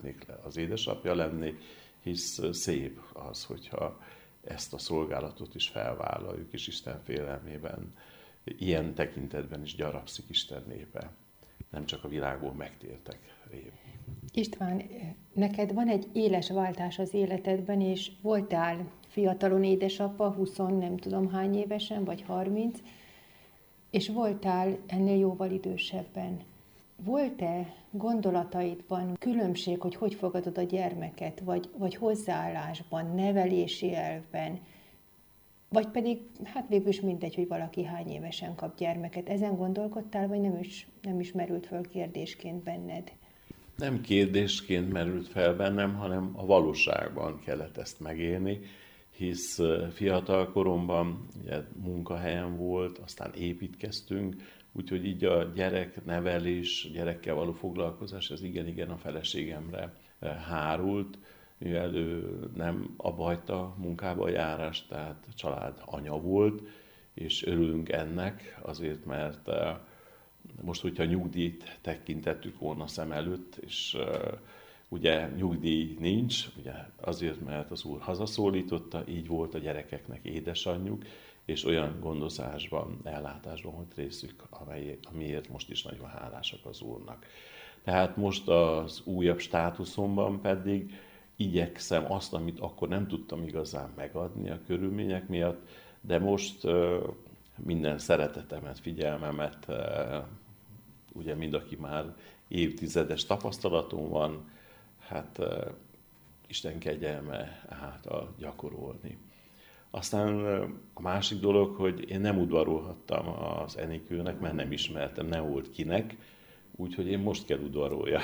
szeretnék az édesapja lenni, hisz szép az, hogyha ezt a szolgálatot is felvállaljuk, és Isten félelmében ilyen tekintetben is gyarapszik Isten népe. Nem csak a világból megtértek révén. István, neked van egy éles váltás az életedben, és voltál fiatalon édesapa, 20 nem tudom hány évesen, vagy 30, és voltál ennél jóval idősebben. Volt-e gondolataidban különbség, hogy hogy fogadod a gyermeket, vagy hozzáállásban, nevelési elvben, vagy pedig, hát végül is mindegy, hogy valaki hány évesen kap gyermeket. Ezen gondolkodtál, vagy nem is merült föl kérdésként benned? Nem kérdésként merült fel bennem, hanem a valóságban kellett ezt megélni, hisz fiatal koromban ugye, munkahelyen volt, aztán építkeztünk, úgyhogy így a gyereknevelés, gyerekkel való foglalkozás, ez igen a feleségemre hárult, mivel ő nem abba hagyta a munkába a járást, tehát család anya volt, és örülünk ennek azért, mert most, hogyha nyugdíjt tekintettük volna szem előtt, és ugye nyugdíj nincs, ugye azért, mert az Úr hazaszólította, így volt a gyerekeknek édesanyjuk, és olyan gondozásban, ellátásban volt részük, amiért most is nagyon hálásak az Úrnak. Tehát most az újabb státuszomban pedig igyekszem azt, amit akkor nem tudtam igazán megadni a körülmények miatt, de most minden szeretetemet, figyelmemet, ugye mind aki már évtizedes tapasztalatom van, hát Isten kegyelme által gyakorolni. Aztán a másik dolog, hogy én nem udvarolhattam az Enikőnek, mert nem ismertem, nem volt kinek, úgyhogy én most kell udvaroljak.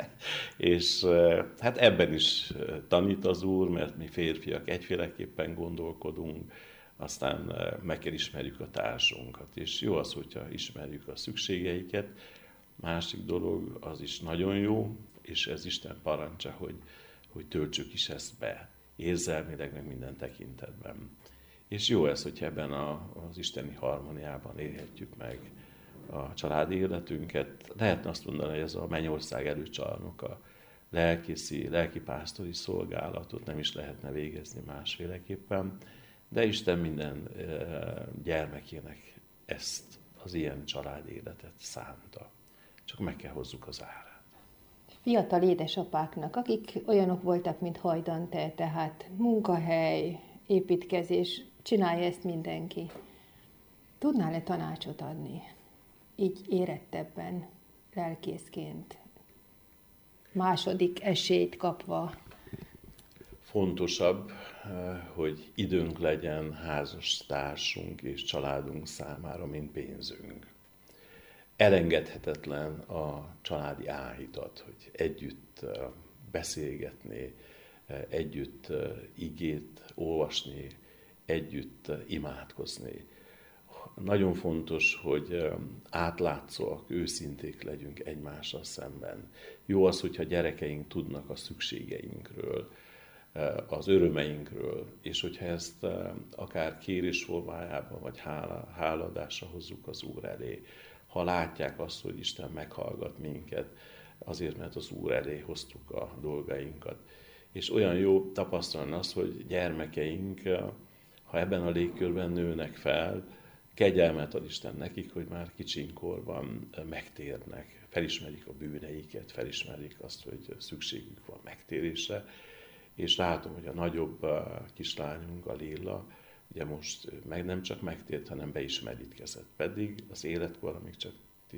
És hát ebben is tanít az Úr, mert mi férfiak egyféleképpen gondolkodunk, aztán meg kell ismerjük a társunkat, és jó az, hogyha ismerjük a szükségeiket. Másik dolog, az is nagyon jó, és ez Isten parancsa, hogy töltsük is ezt be, érzelmileg, meg minden tekintetben. És jó ez, hogyha ebben az isteni harmóniában élhetjük meg a családi életünket. Lehetne azt mondani, hogy ez a mennyország előcsarnoka, lelkipásztori szolgálatot nem is lehetne végezni másféleképpen, de Isten minden gyermekének ezt az ilyen családi életet szánta. Csak meg kell hozzuk az árát. Fiatal édesapáknak, akik olyanok voltak, mint Hajdan te, tehát munkahely, építkezés, csinálja ezt mindenki. Tudnál-e tanácsot adni? Így érettebben, lelkészként, második esélyt kapva. Fontosabb, hogy időnk legyen házastársunk és családunk számára, mint pénzünk. Elengedhetetlen a családi áhítat, hogy együtt beszélgetni, együtt igét olvasni, együtt imádkozni. Nagyon fontos, hogy átlátszóak, őszinték legyünk egymással szemben. Jó az, hogyha gyerekeink tudnak a szükségeinkről, az örömeinkről, és hogyha ezt akár kérés formájában, vagy háladásra hozzuk az Úr elé, ha látják azt, hogy Isten meghallgat minket, azért, mert az Úr elé hoztuk a dolgainkat. És olyan jó tapasztalni azt, hogy gyermekeink, ha ebben a légkörben nőnek fel, kegyelmet ad Isten nekik, hogy már kicsinkorban megtérnek, felismerik a bűneiket, felismerik azt, hogy szükségük van megtérésre, és látom, hogy a nagyobb kislányunk, a Lilla, ugye most meg nem csak megtért, hanem be is merítkezett. Pedig az életkor, amíg csak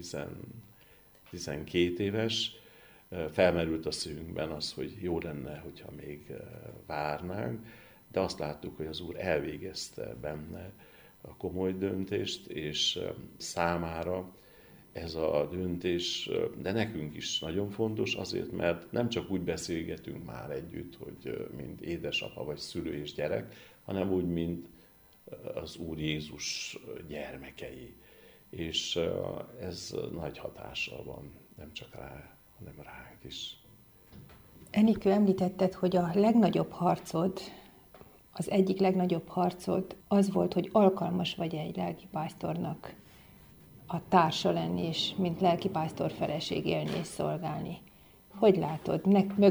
12 éves, felmerült a szívünkben az, hogy jó lenne, hogyha még várnánk, de azt láttuk, hogy az Úr elvégezte benne a komoly döntést, és számára ez a döntés, de nekünk is nagyon fontos azért, mert nem csak úgy beszélgetünk már együtt, hogy mint édesapa vagy szülő és gyerek, hanem úgy, mint az Úr Jézus gyermekei. És ez nagy hatással van, nem csak rá, hanem ránk is. Enikő, említetted, hogy a legnagyobb harcod, az egyik legnagyobb harcod az volt, hogy alkalmas vagy egy lelkipásztornak a társa lenni, és mint lelkipásztor feleség élni és szolgálni. Hogy látod?